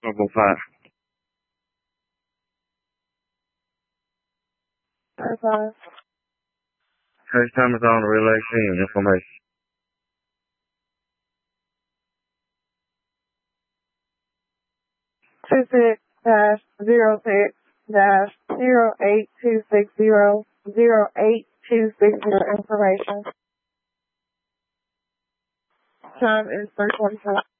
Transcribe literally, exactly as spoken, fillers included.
Double five. Five five. FaceTime is on. Relay scene information. Two six dash zero six dash zero eight two six zero zero eight two six zero information. Time is three forty four.